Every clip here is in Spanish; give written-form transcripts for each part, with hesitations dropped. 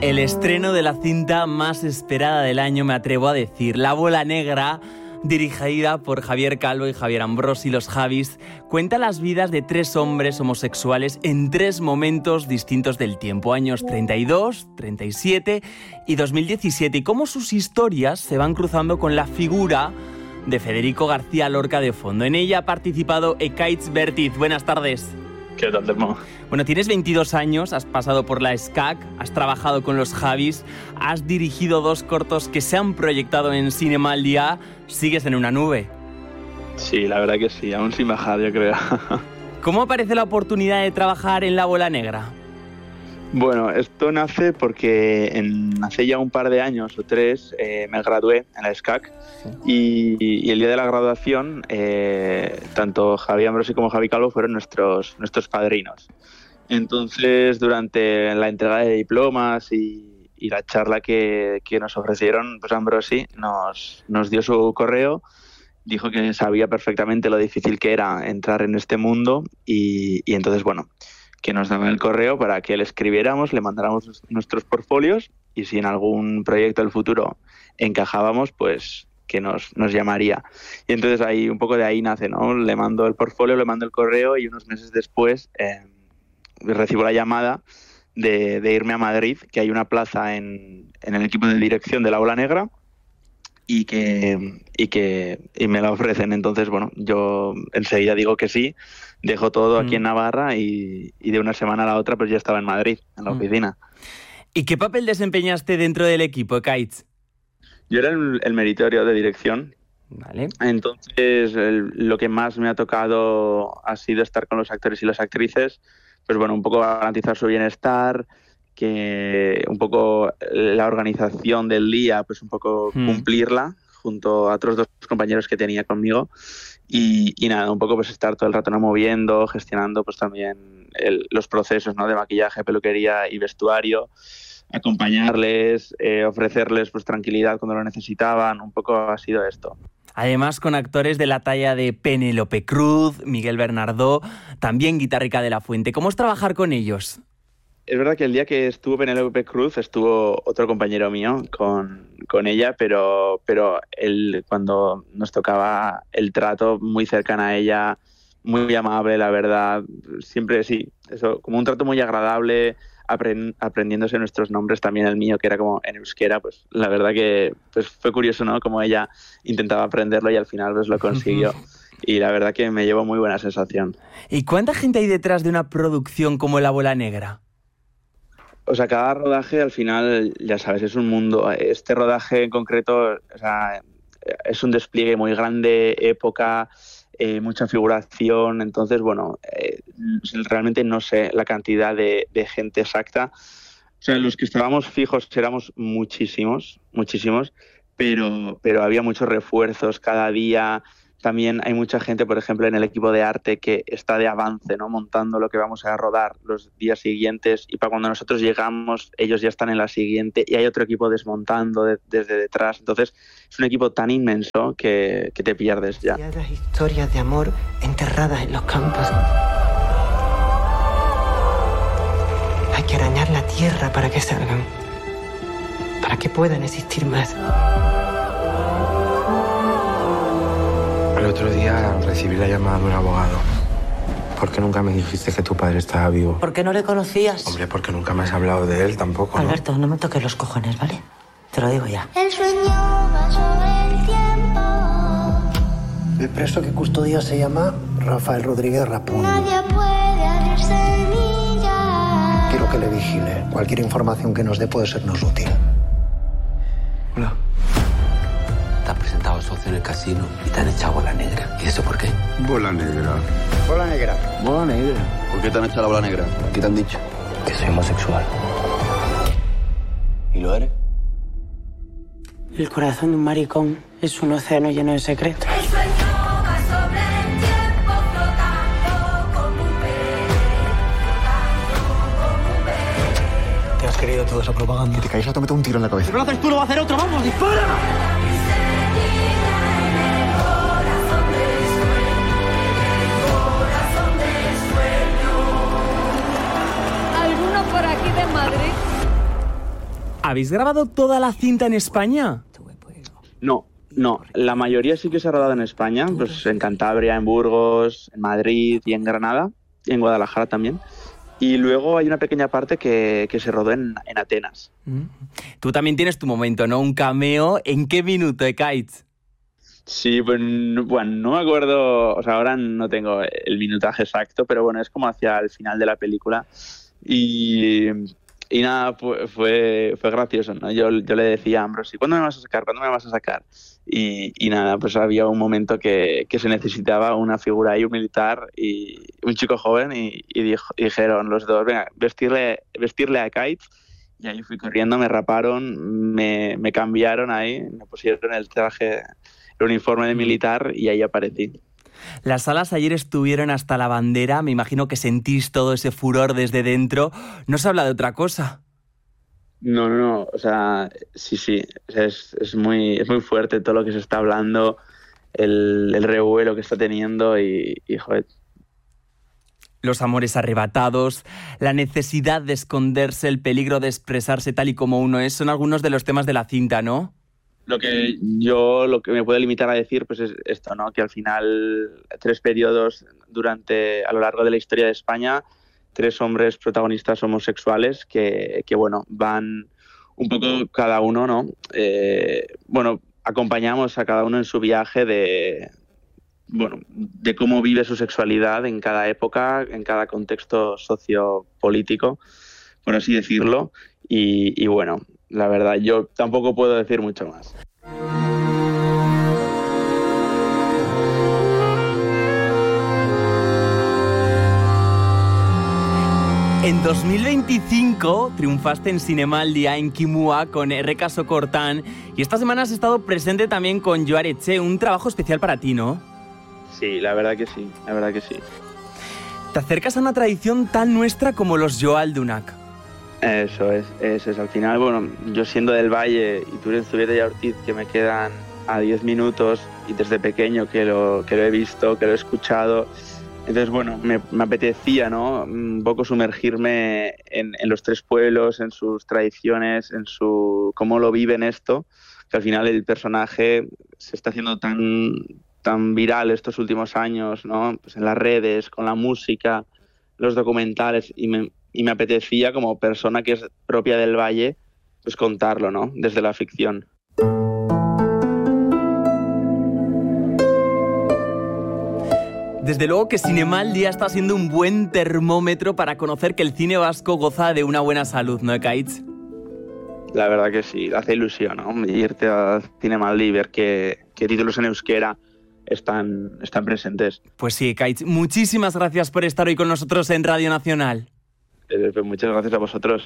El estreno de la cinta más esperada del año, me atrevo a decir, La Bola Negra, dirigida por Javier Calvo y Javier Ambrosi, los Javis, cuenta las vidas de 3 hombres homosexuales en 3 momentos distintos del tiempo, años 32, 37 y 2017, y cómo sus historias se van cruzando con la figura de Federico García Lorca de fondo. En ella ha participado Ekaitz Bertiz. Buenas tardes. ¿Qué tal, Telmo? Bueno, tienes 22 años, has pasado por la SCAC, has trabajado con los Javis, has dirigido 2 cortos que se han proyectado en Cinema al Día. ¿Sigues en una nube? Sí, la verdad que sí, aún sin bajar, yo creo. ¿Cómo aparece la oportunidad de trabajar en La Bola Negra? Bueno, esto nace porque hace ya un par de años o 3 me gradué en la SCAC y el día de la graduación tanto Javi Ambrosi como Javi Calvo fueron nuestros padrinos. Entonces, durante la entrega de diplomas y la charla que nos ofrecieron, pues Ambrosi nos dio su correo, dijo que sabía perfectamente lo difícil que era entrar en este mundo y entonces, bueno, que nos daba el correo para que le escribiéramos, le mandáramos nuestros portfolios y si en algún proyecto del futuro encajábamos, pues que nos llamaría. Y entonces ahí un poco de ahí nace, ¿no? Le mando el portfolio, le mando el correo y unos meses después recibo la llamada de irme a Madrid, que hay una plaza en el equipo de dirección de La Bola Negra y me la ofrecen. Entonces, bueno, yo enseguida digo que sí, dejo todo aquí en Navarra y de una semana a la otra pues ya estaba en Madrid, en la oficina. ¿Y qué papel desempeñaste dentro del equipo, Ekaitz? Yo era el meritorio de dirección. Vale. Entonces, lo que más me ha tocado ha sido estar con los actores y las actrices, pues bueno, un poco garantizar su bienestar, que un poco la organización del día, pues un poco cumplirla junto a otros 2 compañeros que tenía conmigo y nada, un poco pues estar todo el rato moviendo, gestionando pues también los procesos, ¿no? De maquillaje, peluquería y vestuario, acompañarles, ofrecerles pues tranquilidad cuando lo necesitaban, un poco ha sido esto. Además, con actores de la talla de Penélope Cruz, Miguel Bernardó, también Guitarrica de la Fuente. ¿Cómo es trabajar con ellos? Es verdad que el día que estuvo Penélope Cruz estuvo otro compañero mío con ella, pero él, cuando nos tocaba el trato muy cercano a ella, muy amable, la verdad, siempre sí, eso, como un trato muy agradable, aprendiéndose nuestros nombres, también el mío, que era como en euskera, pues la verdad que pues fue curioso, ¿no? Como ella intentaba aprenderlo y al final pues lo consiguió. Y la verdad que me llevó muy buena sensación. ¿Y cuánta gente hay detrás de una producción como La Bola Negra? O sea, cada rodaje al final, ya sabes, es un mundo. Este rodaje en concreto, o sea, es un despliegue muy grande, época, mucha figuración. Entonces, bueno, realmente no sé la cantidad de gente exacta. O sea, los que estábamos fijos éramos muchísimos, pero había muchos refuerzos cada día. También hay mucha gente, por ejemplo, en el equipo de arte que está de avance, ¿no? Montando lo que vamos a rodar los días siguientes y para cuando nosotros llegamos, ellos ya están en la siguiente y hay otro equipo desmontando desde detrás. Entonces, es un equipo tan inmenso que te pierdes ya. Las historias de amor enterradas en los campos. Hay que arañar la tierra para que salgan, para que puedan existir más. El otro día recibí la llamada de un abogado. ¿Por qué nunca me dijiste que tu padre estaba vivo? ¿Por qué no le conocías? Hombre, porque nunca me has hablado de él tampoco, ¿no? Alberto, no me toques los cojones, ¿vale? Te lo digo ya. El sueño va sobre el tiempo. El preso que custodia se llama Rafael Rodríguez Rapún. Nadie puede abrirse semilla. Quiero que le vigile. Cualquier información que nos dé puede sernos útil. Hola. Te has presentado socio en el casino y te han echado bola negra. ¿Y eso por qué? Bola negra. Bola negra. Bola negra. ¿Por qué te han echado la bola negra? ¿Qué te han dicho? Que soy homosexual. ¿Y lo eres? El corazón de un maricón es un océano lleno de secretos. El sueño va sobre el tiempo flotando como un pez. ¿Te has creído toda esa propaganda? Que te caes o te meto un tiro en la cabeza. Si no lo haces tú, lo va a hacer otro. ¡Vamos, dispara! ¿Alguno por aquí de Madrid? ¿Habéis grabado toda la cinta en España? No, la mayoría sí que se ha rodado en España, pues en Cantabria, en Burgos, en Madrid y en Granada, y en Guadalajara también. Y luego hay una pequeña parte que se rodó en Atenas. Tú también tienes tu momento, ¿no? Un cameo. ¿En qué minuto, Ekaitz? Sí, pues bueno, no me acuerdo, o sea, ahora no tengo el minutaje exacto, pero bueno, es como hacia el final de la película. Y nada, fue gracioso, ¿no? Yo le decía a Ambrosi, ¿cuándo me vas a sacar? ¿Cuándo me vas a sacar? Y nada, pues había un momento que se necesitaba una figura ahí, un militar y un chico joven, y dijeron los dos, venga, vestirle a Ekaitz. Y ahí fui corriendo, me raparon, me cambiaron ahí, me pusieron el traje, el uniforme de militar y ahí aparecí. Las salas ayer estuvieron hasta la bandera, me imagino que sentís todo ese furor desde dentro. ¿No se habla de otra cosa? No, o sea, sí, o sea, es muy fuerte todo lo que se está hablando, el revuelo que está teniendo y joder. Los amores arrebatados, la necesidad de esconderse, el peligro de expresarse tal y como uno es, son algunos de los temas de la cinta, ¿no? Lo que me puedo limitar a decir pues es esto, ¿no? Que al final 3 periodos a lo largo de la historia de España, 3 hombres protagonistas homosexuales que bueno, van un poco cada uno, ¿no? Acompañamos a cada uno en su viaje de cómo vive su sexualidad en cada época, en cada contexto sociopolítico, por así decirlo. Y bueno, la verdad, yo tampoco puedo decir mucho más. En 2025 triunfaste en Zinemaldia, en Kimua, con R.K. Sokortan, y esta semana has estado presente también con Joar Etxe, un trabajo especial para ti, ¿no? Sí, la verdad que sí. Te acercas a una tradición tan nuestra como los Joaldunak. Eso es. Al final, bueno, yo siendo del Valle y tú eres Zubieta y Ortiz, que me quedan a 10 minutos, y desde pequeño que lo he visto, que lo he escuchado, entonces, bueno, me apetecía, ¿no? Un poco sumergirme en los 3 pueblos, en sus tradiciones, en cómo lo viven esto, que al final el personaje se está haciendo tan viral estos últimos años, ¿no? Pues en las redes, con la música, los documentales, y me apetecía, como persona que es propia del Valle, pues contarlo, ¿no? Desde la ficción. Desde luego que Zinemaldia está siendo un buen termómetro para conocer que el cine vasco goza de una buena salud, ¿no, Ekaitz? La verdad que sí, hace ilusión, ¿no? Irte a Zinemaldia y ver que títulos en euskera están presentes. Pues sí, Ekaitz, muchísimas gracias por estar hoy con nosotros en Radio Nacional. Muchas gracias a vosotros.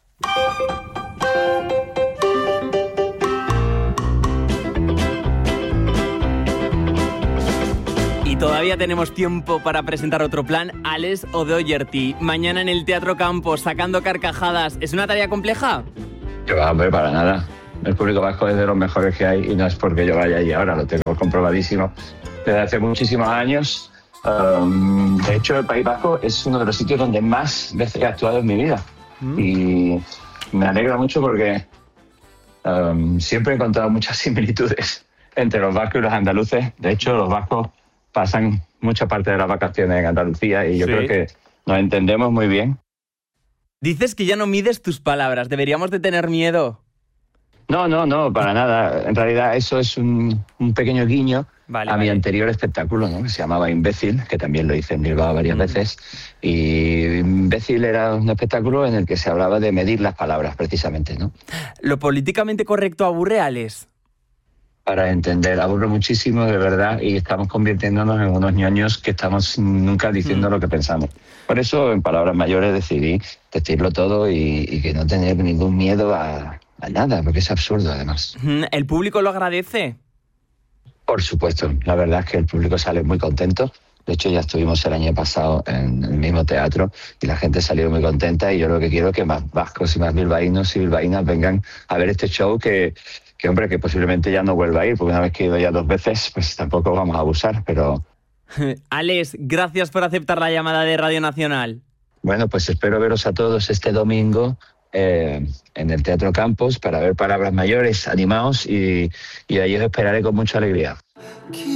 Y todavía tenemos tiempo para presentar otro plan, Ales Odoyerti. Mañana en el Teatro Campos, sacando carcajadas. ¿Es una tarea compleja? Que va, hombre, para nada. El público vasco es de los mejores que hay y no es porque yo vaya allí ahora, lo tengo comprobadísimo desde hace muchísimos años. De hecho, el País Vasco es uno de los sitios donde más veces he actuado en mi vida. Y me alegra mucho porque siempre he encontrado muchas similitudes entre los vascos y los andaluces. De hecho, los vascos pasan mucha parte de las vacaciones en Andalucía y yo creo que nos entendemos muy bien. Dices que ya no mides tus palabras, ¿deberíamos de tener miedo? No, para nada. En realidad eso es un pequeño guiño a mi anterior espectáculo, ¿no? Que se llamaba Imbécil, que también lo hice en Bilbao varias veces. Y Imbécil era un espectáculo en el que se hablaba de medir las palabras, precisamente, ¿no? ¿Lo políticamente correcto aburre, Ales? Para entender, aburre muchísimo, de verdad, y estamos convirtiéndonos en unos ñoños que estamos nunca diciendo lo que pensamos. Por eso, en palabras mayores, decidí decirlo todo y que no tener ningún miedo a nada, porque es absurdo, además. ¿El público lo agradece? Por supuesto, la verdad es que el público sale muy contento. De hecho, ya estuvimos el año pasado en el mismo teatro y la gente salió muy contenta, y yo lo que quiero es que más vascos y más bilbaínos y bilbaínas vengan a ver este show que hombre, que posiblemente ya no vuelva a ir, porque una vez que he ido ya 2 veces, pues tampoco vamos a abusar, pero... Ales, gracias por aceptar la llamada de Radio Nacional. Bueno, pues espero veros a todos este domingo en el Teatro Campos para ver Palabras Mayores, animaos, y allí os esperaré con mucha alegría.